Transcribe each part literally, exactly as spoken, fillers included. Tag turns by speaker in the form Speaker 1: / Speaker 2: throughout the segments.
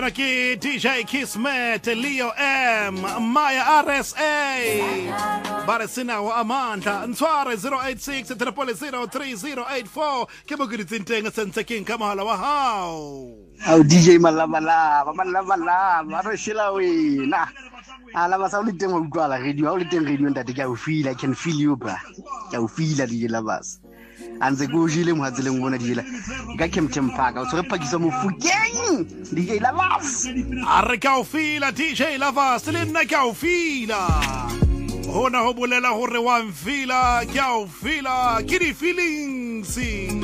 Speaker 1: Yena ki D J Kismet, Leo M, Maya R S A. Baresina wa Amanda, Ntware zero eight six, Tripoli zero three zero eight four. Kemo giritintenga sense king kamahala wa how.
Speaker 2: How D J Malabala, Malabala, Marashila we. Nah. Ala sa ulit teng utlwala radio, ulit teng radio ntate ke a o feel, I can feel you bra. Ke a o feel a di la bas. Anze go jile mo hatsele ngona di la. Ka kemtem phaka, o tsore phakisa mo fukeng. D J Lavas.
Speaker 1: Are ka o feel D J Lavas, le nna ka o feel. Hona ho bolela hore wa mfila, ke a o feel, ke di feelings.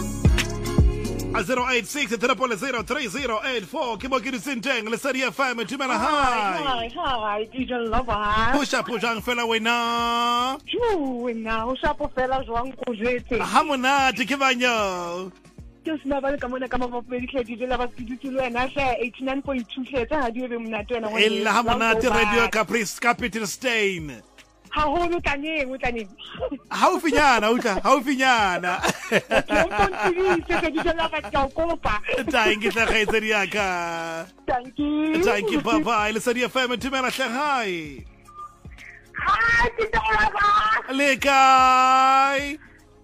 Speaker 1: zero eight six, Tripoli zero three zero eight four. Kimo Kirisinteng, Lesedi F M, Timana Hi.
Speaker 3: Hi, hi, D J Lavas.
Speaker 1: Push up, push up, fella, we na.
Speaker 3: Chou, na, push up, fella, Joan Cojete.
Speaker 1: Hamuna, Tikivanyo.
Speaker 3: Just never come on a come up with D J Lavas to do and I say eighty-nine point two shares. I do him not doing a
Speaker 1: Il Hamuna, Radio Caprice, Capital Stain.
Speaker 3: How old can you with any?
Speaker 1: How finyana, uta, how finyana. Thank you,
Speaker 3: Thank you.
Speaker 1: Thank you, Papa. Lesedi F M, Timana Hi.
Speaker 3: Hi, D J Lavas.
Speaker 1: Lekai.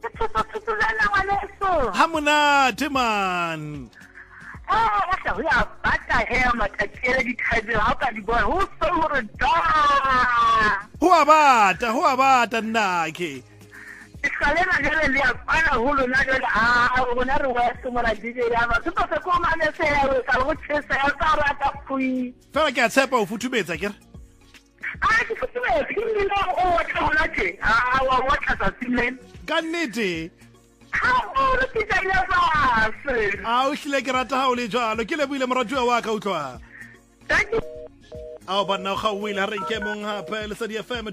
Speaker 1: Hamuna, Timan.
Speaker 3: Oh, that's a real bad guy here. I'm like, I can't get it. How can you go? Who's so good?
Speaker 1: Who about? Who about the Nike?
Speaker 3: It's Kalena Helen. I know who not. Ah, I will never wear so much D J Lavas. Super come and say, I will say, I got that free.
Speaker 1: Fela ke a tshepa for two minutes again.
Speaker 3: I just feel like you know what I'm like. Ah, what has a feeling?
Speaker 1: Kannete.
Speaker 3: How old is D J Lavas?
Speaker 1: Ah, o hlile ke rata ha o le jalo. Ke le buile moratuwa wa ka utlwa.
Speaker 3: Thank you.
Speaker 1: Ao ba na ga o ile re ke mong hape Lesedi F M